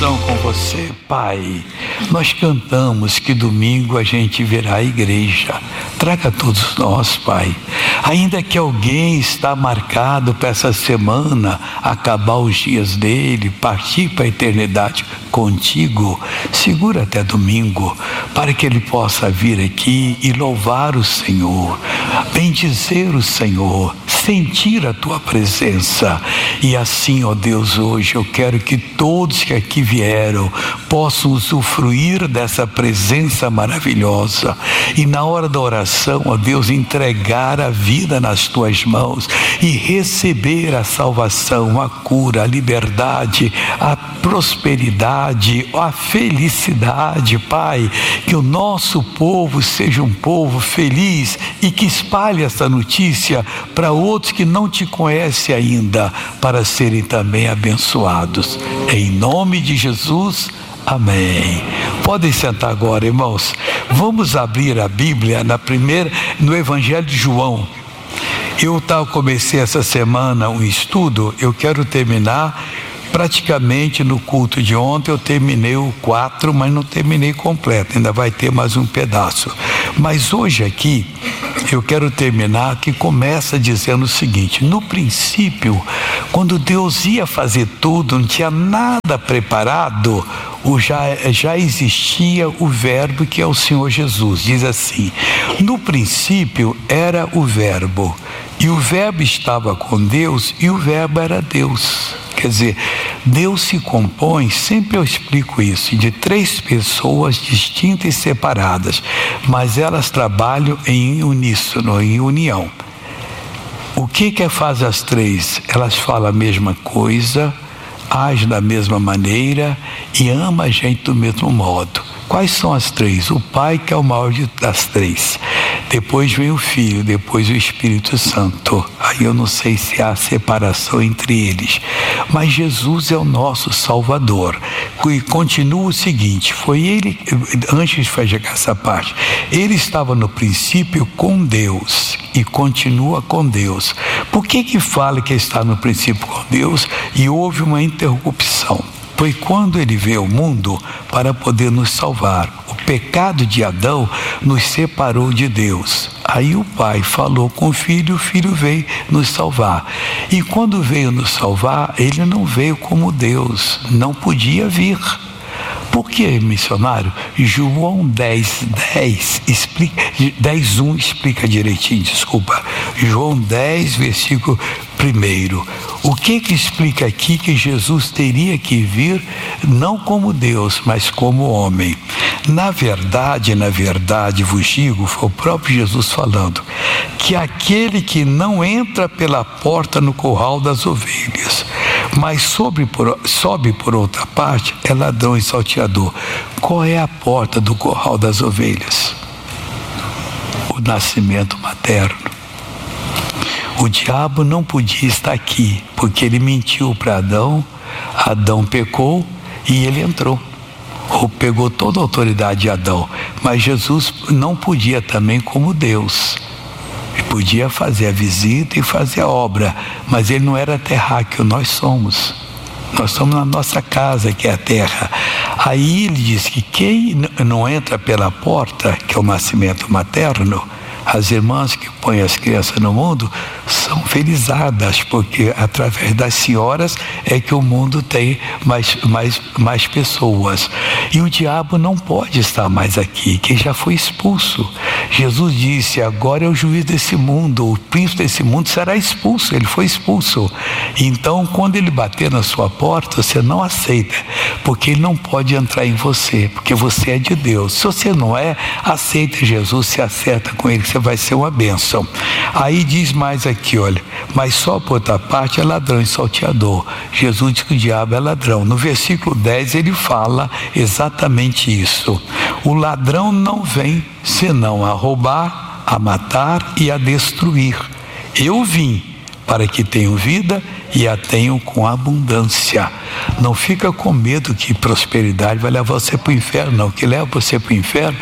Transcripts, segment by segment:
Com você, Pai, nós cantamos que domingo a gente virá à igreja. Traga todos nós, Pai. Ainda que alguém está marcado para essa semana acabar os dias dele, partir para a eternidade contigo, segura até domingo, para que ele possa vir aqui e louvar o Senhor, bendizer o Senhor, sentir a tua presença. E assim, ó Deus, hoje eu quero que todos que aqui vieram possam usufruir dessa presença maravilhosa e na hora da oração, ó Deus, entregar a vida nas tuas mãos e receber a salvação, a cura, a liberdade, a prosperidade, a felicidade, Pai. Que o nosso povo seja um povo feliz e que espalhe essa notícia para outros que não te conhecem ainda, para serem também abençoados. Em nome de Jesus, amém. Podem sentar agora, irmãos. Vamos abrir a Bíblia no Evangelho de João. Eu comecei essa semana um estudo, eu quero terminar praticamente no culto de ontem. Eu terminei o 4, mas não terminei completo, ainda vai ter mais um pedaço. Mas hoje aqui, eu quero terminar que começa dizendo o seguinte: no princípio, quando Deus ia fazer tudo, não tinha nada preparado, já existia o verbo, que é o Senhor Jesus. Diz assim: no princípio era o verbo, e o verbo estava com Deus, e o verbo era Deus. Quer dizer, Deus se compõe, sempre eu explico isso, de 3 pessoas distintas e separadas, mas elas trabalham em uníssono, em união. O que faz as 3? Elas falam a mesma coisa, agem da mesma maneira e amam a gente do mesmo modo. Quais são as 3? O Pai, que é o maior das 3. Depois vem o Filho, depois o Espírito Santo. Aí eu não sei se há separação entre eles. Mas Jesus é o nosso Salvador. E continua o seguinte: foi ele, antes de chegar essa parte, ele estava no princípio com Deus e continua com Deus. Por que fala que está no princípio com Deus e houve uma interrupção? Foi quando ele veio ao mundo para poder nos salvar. O pecado de Adão nos separou de Deus. Aí o Pai falou com o Filho veio nos salvar. E quando veio nos salvar, ele não veio como Deus, não podia vir. Por que, missionário? João 10:1 explica direitinho, desculpa. João 10, versículo 1. O que explica aqui que Jesus teria que vir não como Deus, mas como homem? Na verdade vos digo, foi o próprio Jesus falando, que aquele que não entra pela porta no curral das ovelhas, mas sobe por outra parte, é ladrão e salteador. Qual é a porta do curral das ovelhas? O nascimento materno. O diabo não podia estar aqui, porque ele mentiu para Adão. Adão pecou e ele entrou, ou pegou toda a autoridade de Adão. Mas Jesus não podia também como Deus. Ele podia fazer a visita e fazer a obra, mas ele não era terráqueo. Nós somos na nossa casa, que é a terra. Aí ele diz que quem não entra pela porta, que é o nascimento materno, as irmãs que põem as crianças no mundo são felizadas, porque através das senhoras é que o mundo tem mais pessoas. E o diabo não pode estar mais aqui, que já foi expulso. Jesus disse: agora é o juiz desse mundo, o príncipe desse mundo será expulso. Ele foi expulso. Então, quando ele bater na sua porta, você não aceita, porque ele não pode entrar em você, porque você é de Deus. Se você não é, aceita Jesus, se acerta com ele, você vai ser uma bênção. Aí diz mais aqui, olha: mas só por outra parte é ladrão e salteador. Jesus diz que o diabo é ladrão. No versículo 10 ele fala exatamente isso. O ladrão não vem senão a roubar, a matar e a destruir. Eu vim para que tenham vida e a tenham com abundância. Não fica com medo que prosperidade vai levar você para o inferno, não. O que leva você para o inferno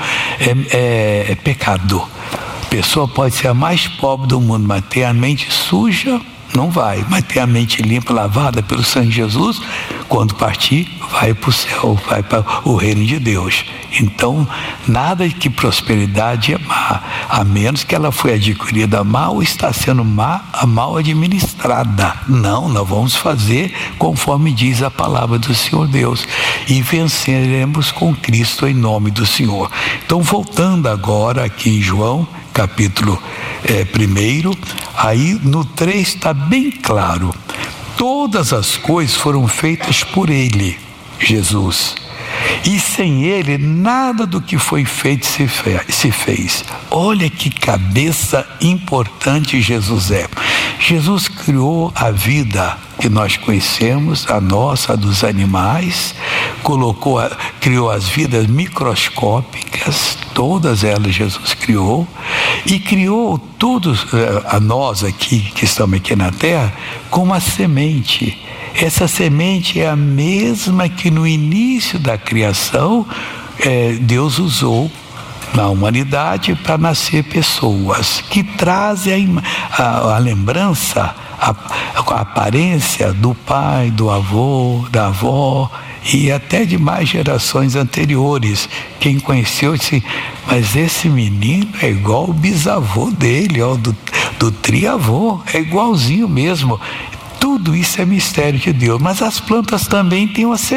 é pecado. A pessoa pode ser a mais pobre do mundo, mas ter a mente suja, Não vai, mas tem a mente limpa, lavada pelo sangue de Jesus, quando partir, vai para o céu, vai para o reino de Deus. Então, nada que prosperidade é má, a menos que ela foi adquirida mal ou está sendo mal administrada. Não, nós vamos fazer conforme diz a palavra do Senhor Deus, e venceremos com Cristo em nome do Senhor. Então, voltando agora aqui em João, capítulo 1, aí no 3 está bem claro: todas as coisas foram feitas por Ele, Jesus, e sem Ele nada do que foi feito se fez. Olha que cabeça importante Jesus é. Jesus criou a vida que nós conhecemos, a nossa, a dos animais, criou as vidas microscópicas, todas elas Jesus criou, e criou todos, a nós aqui, que estamos aqui na terra, com uma semente. Essa semente é a mesma que no início da criação Deus usou na humanidade para nascer pessoas que trazem a lembrança, a aparência do pai, do avô, da avó e até de mais gerações anteriores. Quem conheceu disse: mas esse menino é igual o bisavô dele, ó, do triavô, é igualzinho mesmo. Tudo isso é mistério de Deus, mas as plantas também têm uma semente.